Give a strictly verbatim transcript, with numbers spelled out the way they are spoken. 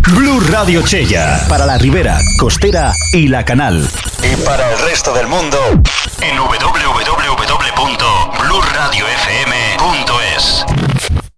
Blue Radio Chella. Para la Ribera, Costera y La Canal. Y para el resto del mundo, en doble u doble u doble u punto